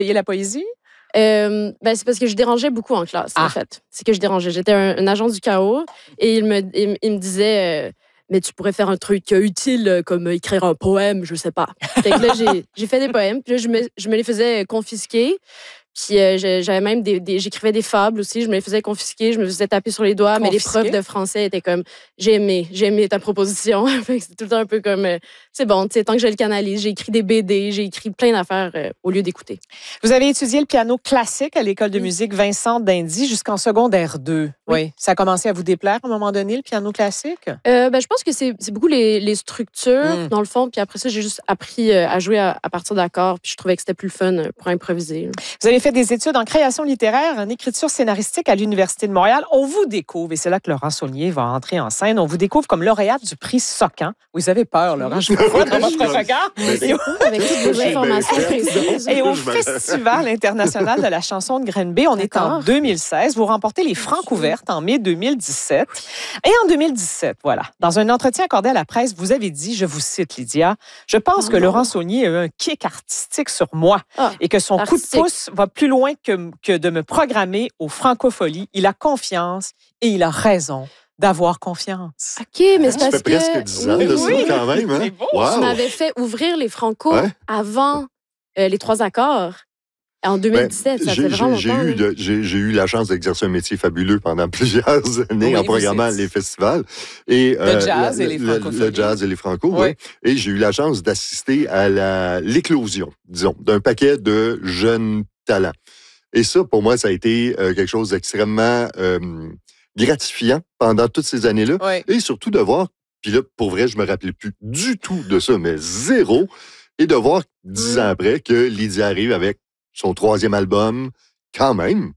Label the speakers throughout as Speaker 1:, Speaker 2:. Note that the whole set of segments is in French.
Speaker 1: Et la poésie?
Speaker 2: Ben, c'est parce que je dérangeais beaucoup en classe, en fait. C'est que je dérangeais. J'étais un agent du chaos et il me disait mais tu pourrais faire un truc utile comme écrire un poème, je sais pas. Fait que là, j'ai fait des poèmes, puis là, je me les faisais confisquer. Puis j'avais même j'écrivais des fables aussi, je me les faisais confisquer, je me faisais taper sur les doigts, mais les profs de français étaient comme j'ai aimé ta proposition. C'est tout le temps un peu comme c'est bon, tu sais, tant que je le canalise, j'ai écrit des BD, j'ai écrit plein d'affaires au lieu d'écouter.
Speaker 1: Vous avez étudié le piano classique à l'école de musique Vincent d'Indy jusqu'en secondaire 2. Oui. Ça a commencé à vous déplaire à un moment donné, le piano classique?
Speaker 2: Ben, je pense que c'est beaucoup les structures, dans le fond, puis après ça, j'ai juste appris à jouer à partir d'accords, puis je trouvais que c'était plus le fun pour improviser.
Speaker 1: Vous avez fait des études en création littéraire, en écriture scénaristique à l'Université de Montréal. On vous découvre, et c'est là que Laurent Saulnier va entrer en scène, on vous découvre comme lauréate du prix Socan. Vous avez peur, Laurent, je vous vois dans votre regard.
Speaker 2: Avec toutes vos informations précises.
Speaker 1: Et au Festival international de la chanson de Granby, on est en 2016. Vous remportez les Francs ouvertes en mai 2017. Et en 2017, voilà, dans un entretien accordé à la presse, vous avez dit, je vous cite, Lydia, « Je pense que Laurent Saulnier a eu un kick artistique sur moi et que son coup de pouce va plus loin que de me programmer aux francopholies. Il a confiance et il a raison d'avoir confiance. »
Speaker 2: OK, mais c'est parce que...
Speaker 3: Ça fait presque 10 ans de ça, quand même. Hein?
Speaker 1: C'est beau.
Speaker 3: Wow.
Speaker 2: Tu m'avais fait ouvrir les Franco avant les 3 accords. En 2017, ça fait vraiment longtemps.
Speaker 3: J'ai eu la chance d'exercer un métier fabuleux pendant plusieurs années en programmant les festivals. Et,
Speaker 1: le jazz et les francophonies.
Speaker 3: Le jazz et les franco, oui. Et j'ai eu la chance d'assister à l'éclosion, disons, d'un paquet de jeunes talents. Et ça, pour moi, ça a été quelque chose d'extrêmement gratifiant pendant toutes ces années-là.
Speaker 1: Oui.
Speaker 3: Et surtout de voir, puis là, pour vrai, je me rappelais plus du tout de ça, mais zéro. Et de voir 10 ans après que Lydia arrive avec son 3e album, quand même,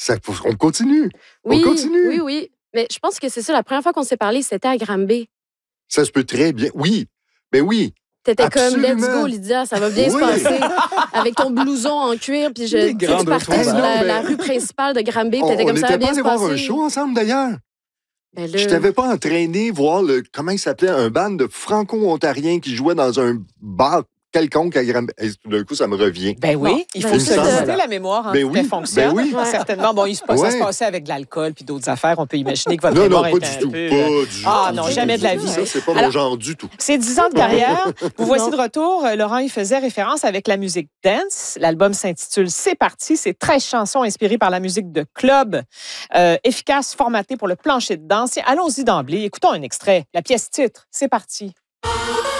Speaker 3: on continue.
Speaker 2: Oui,
Speaker 3: on continue.
Speaker 2: Oui. Mais je pense que c'est ça, la première fois qu'on s'est parlé, c'était à Granby.
Speaker 3: Ça se peut très bien. Oui, ben oui.
Speaker 2: T'étais comme, let's go, Lydia, ça va bien se passer. Avec ton blouson en cuir, puis tu partais sur la rue principale de Granby, t'étais comme ça, va bien se passer.
Speaker 3: On n'était pas allé voir un show ensemble, d'ailleurs. Ben là... Je t'avais pas entraîné voir comment il s'appelait, un band de franco-ontariens qui jouait dans un bar quelconque à Granby. D'un coup, ça me revient.
Speaker 1: Ben oui, il faut solliciter la mémoire en qu'elle fonctionne.
Speaker 3: Ben oui.
Speaker 1: Certainement. Bon, ça se passait avec de l'alcool puis d'autres affaires. On peut imaginer que votre mémoire est un peu...
Speaker 3: Pas du tout.
Speaker 1: Ah non, jamais de la vie.
Speaker 3: Ça, c'est pas mon genre du tout.
Speaker 1: C'est 10 ans de carrière. Vous voici de retour. Laurent y faisait référence avec la musique dance. L'album s'intitule C'est parti. C'est 13 chansons inspirées par la musique de club, efficace, formatée pour le plancher de danse. Allons-y d'emblée. Écoutons un extrait. La pièce titre. C'est parti.